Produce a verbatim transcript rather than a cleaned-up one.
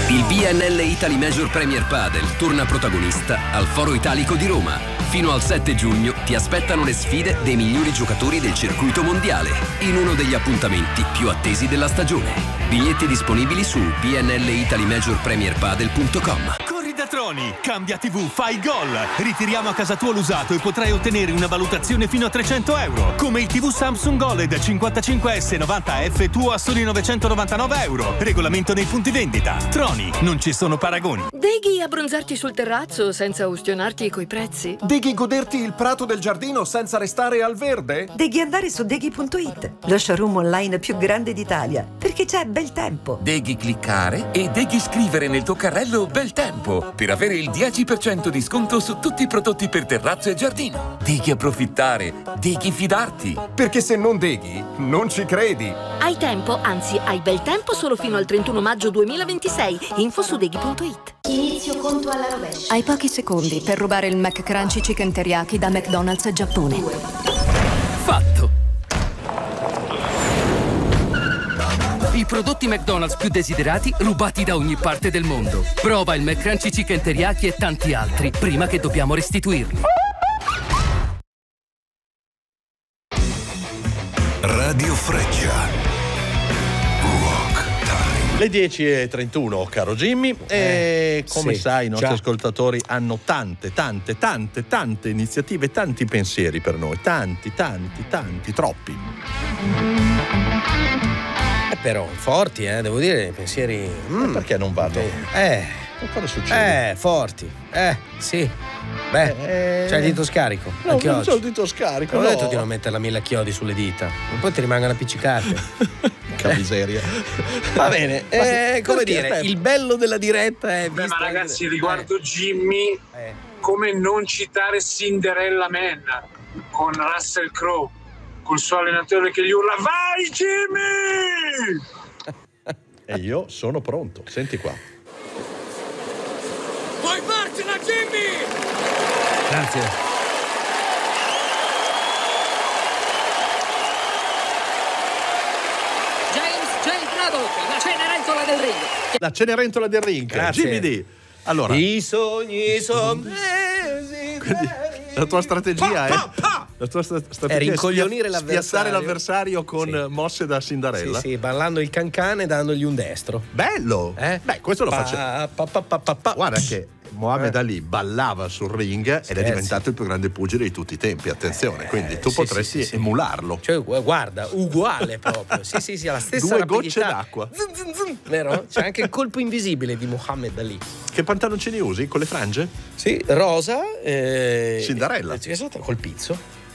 Il B N L Italy Major Premier Padel torna protagonista al Foro Italico di Roma. Fino al sette giugno ti aspettano le sfide dei migliori giocatori del circuito mondiale in uno degli appuntamenti più attesi della stagione. Biglietti disponibili su b n l italy major premier padel punto com. Da Troni, cambia tivù, fai gol. Ritiriamo a casa tua l'usato e potrai ottenere una valutazione fino a trecento euro. Come il tivù Samsung OLED cinquantacinque S novanta F tuo a soli novecentonovantanove euro. Regolamento nei punti vendita. Troni, non ci sono paragoni. Deghi abbronzarti sul terrazzo senza ustionarti coi prezzi? Deghi goderti il prato del giardino senza restare al verde? Deghi andare su deghi punto it, lo showroom online più grande d'Italia, perché c'è bel tempo. Deghi cliccare e Deghi scrivere nel tuo carrello bel tempo per avere il dieci per cento di sconto su tutti i prodotti per terrazzo e giardino. Deghi approfittare, Deghi fidarti. Perché se non deghi, non ci credi. Hai tempo, anzi hai bel tempo solo fino al trentuno maggio duemilaventisei. Info su deghi punto it. Inizio conto alla rovescia. Hai pochi secondi per rubare il McCrunchy Chicken Teriyaki da McDonald's Giappone. Fatto! I prodotti McDonald's più desiderati rubati da ogni parte del mondo. Prova il McCrunchy Chicken Teriyaki e tanti altri prima che dobbiamo restituirli. Radio Freccia. Rock Time. Le dieci e trentuno, caro Jimmy, e come sì, sai i nostri già. ascoltatori hanno tante, tante, tante, tante iniziative, tanti pensieri per noi, tanti, tanti, tanti, troppi. Eh, però forti, eh, devo dire, pensieri. Mm. Perché non vanno? Eh. Cosa succede? Eh, forti. Eh, sì. Beh, eh, c'hai il dito scarico. No, anche non oggi. c'ho il dito scarico. Ho no. detto di non metterla mille chiodi sulle dita. Poi ti rimangono appiccicate. Che miseria. Va bene, eh, come perché, dire, aspetta. il bello della diretta è Beh, visto ma ragazzi, anche... riguardo eh. Jimmy, Eh. come non citare Cinderella Man con Russell Crowe, col suo allenatore che gli urla vai Jimmy! E io sono pronto, senti qua. Puoi farcela, Jimmy! Grazie. James J. Braddock, la Cenerentola del ring. La Cenerentola del ring, Grazie. Jimmy D. Allora, I sogni sono la tua strategia è la tua sta- strategia È rincoglionire spia- l'avversario. spiazzare l'avversario con Sì. mosse da Sì, Cinderella. sì, ballando il cancane e dandogli un destro. Bello! Eh? Beh, questo lo Pa, faccio. pa, pa, pa, pa, pa. Guarda che Mohamed Eh. Ali ballava sul ring ed è Scherzi. diventato il più grande pugile di tutti i tempi. Attenzione, Eh, quindi tu sì, potresti sì, sì, sì. emularlo. Cioè, gu- guarda, uguale proprio. Sì, sì, sì, ha la stessa Due rapidità. gocce d'acqua. Zun, zun, zun. Vero? C'è anche il colpo invisibile di Muhammad Ali. Che pantaloncini usi? Con le frange? Sì, rosa. Eh, Cinderella. eh, Esatto, col pizzo.